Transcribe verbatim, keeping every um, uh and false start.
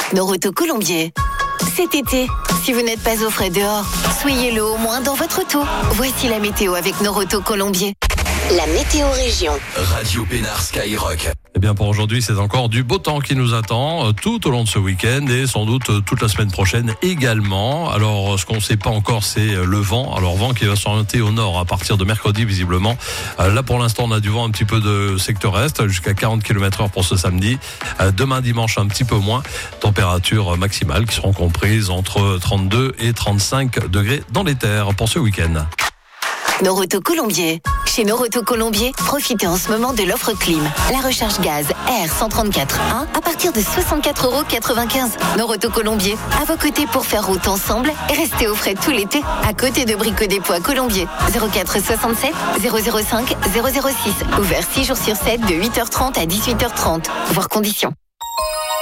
Noroto Colombier. Cet été, si vous n'êtes pas au frais dehors, soyez-le au moins dans votre auto. Voici la météo avec Noroto Colombier. La météo région. Radio Pénard Skyrock. Eh bien pour aujourd'hui, c'est encore du beau temps qui nous attend euh, tout au long de ce week-end et sans doute euh, toute la semaine prochaine également. Alors ce qu'on ne sait pas encore, c'est euh, le vent. Alors vent qui va s'orienter au nord à partir de mercredi visiblement. Euh, là pour l'instant, on a du vent un petit peu de secteur est jusqu'à quarante kilomètres heure pour ce samedi. Euh, demain dimanche un petit peu moins. Températures maximales qui seront comprises entre trente-deux et trente-cinq degrés dans les terres pour ce week-end. Noroto Colombier. Chez Noroto Colombier, profitez en ce moment de l'offre clim. La recharge gaz R cent trente-quatre un à partir de soixante-quatre euros quatre-vingt-quinze. Noroto Colombier, à vos côtés pour faire route ensemble et rester au frais tout l'été. À côté de Brico Dépôt Colombier. zéro quatre soixante-sept zéro zéro cinq zéro zéro six. Ouvert six jours sur sept de huit heures trente à dix-huit heures trente. Voir conditions.